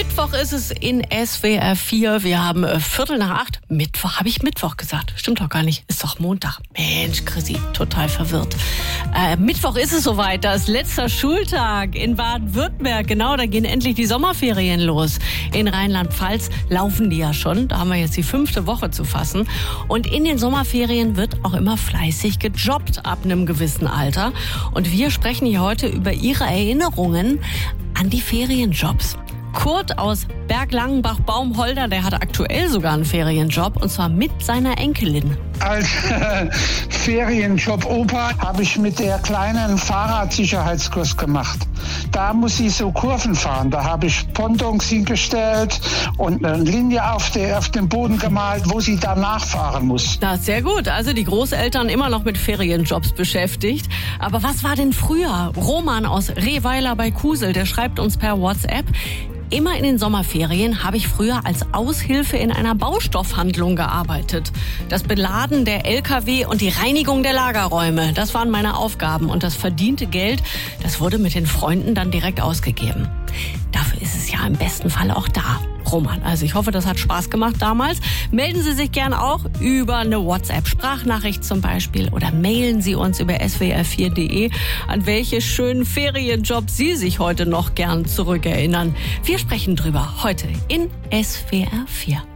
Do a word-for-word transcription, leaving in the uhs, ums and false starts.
Mittwoch ist es in S W R vier. Wir haben äh, Viertel nach acht. Mittwoch, habe ich Mittwoch gesagt? Stimmt doch gar nicht. Ist doch Montag. Mensch, Chrissy, total verwirrt. Äh, Mittwoch ist es soweit. Da ist letzter Schultag in Baden-Württemberg. Genau, da gehen endlich die Sommerferien los. In Rheinland-Pfalz laufen die ja schon. Da haben wir jetzt die fünfte Woche zu fassen. Und in den Sommerferien wird auch immer fleißig gejobbt ab einem gewissen Alter. Und wir sprechen hier heute über Ihre Erinnerungen an die Ferienjobs. Kurt aus Berglangenbach-Baumholder, der hat aktuell sogar einen Ferienjob, und zwar mit seiner Enkelin. Als äh, Ferienjob-Opa habe ich mit der kleinen Fahrradsicherheitskurs gemacht. Da muss sie so Kurven fahren. Da habe ich Pontons hingestellt und eine Linie auf, der, auf dem Boden gemalt, wo sie danach fahren muss. Na, sehr gut. Also die Großeltern immer noch mit Ferienjobs beschäftigt. Aber was war denn früher? Roman aus Rehweiler bei Kusel, der schreibt uns per WhatsApp: Immer in den Sommerferien habe ich früher als Aushilfe in einer Baustoffhandlung gearbeitet. Das Beladen der L K W und die Reinigung der Lagerräume, das waren meine Aufgaben. Und das verdiente Geld, das wurde mit den Freunden dann direkt ausgegeben. Dafür ist es ja im besten Fall auch da. Roman, also ich hoffe, das hat Spaß gemacht damals. Melden Sie sich gern auch über eine WhatsApp-Sprachnachricht zum Beispiel oder mailen Sie uns über s w r vier punkt d e, an welche schönen Ferienjobs Sie sich heute noch gern zurückerinnern. Wir sprechen drüber heute in S W R vier.